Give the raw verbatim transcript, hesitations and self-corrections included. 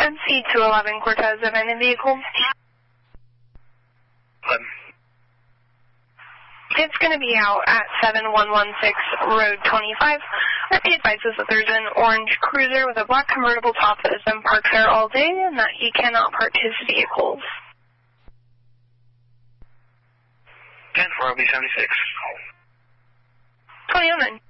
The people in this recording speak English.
M C two eleven Cortez, abandoned vehicle. What? It's going to be out at seven one one six Road twenty-five. He advises that there's an orange cruiser with a black convertible top that has been parked there all day and that he cannot park his vehicles. ten four O B seventy-six. twenty oh nine.